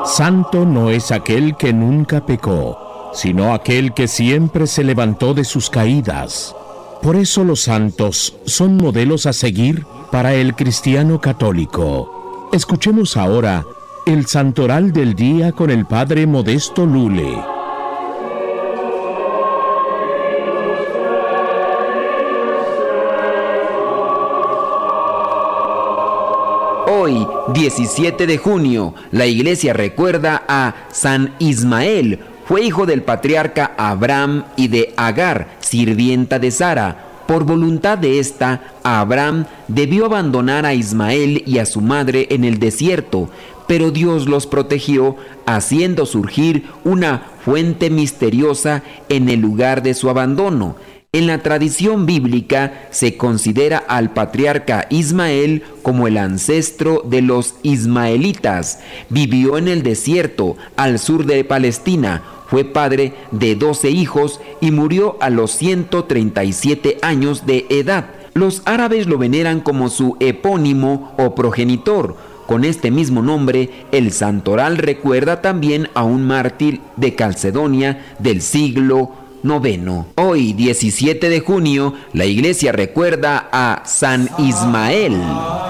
Santo no es aquel que nunca pecó, sino aquel que siempre se levantó de sus caídas. Por eso los santos son modelos a seguir para el cristiano católico. Escuchemos ahora el santoral del día con el Padre Modesto Lule. Hoy, 17 de junio, la Iglesia recuerda a San Ismael. Fue hijo del patriarca Abraham y de Agar, sirvienta de Sara. Por voluntad de esta, Abraham debió abandonar a Ismael y a su madre en el desierto, pero Dios los protegió, haciendo surgir una fuente misteriosa en el lugar de su abandono. En la tradición bíblica se considera al patriarca Ismael como el ancestro de los ismaelitas. Vivió en el desierto, al sur de Palestina. Fue padre de 12 hijos y murió a los 137 años de edad. Los árabes lo veneran como su epónimo o progenitor. Con este mismo nombre, el santoral recuerda también a un mártir de Calcedonia del siglo IX. Hoy, 17 de junio, la Iglesia recuerda a San Ismael.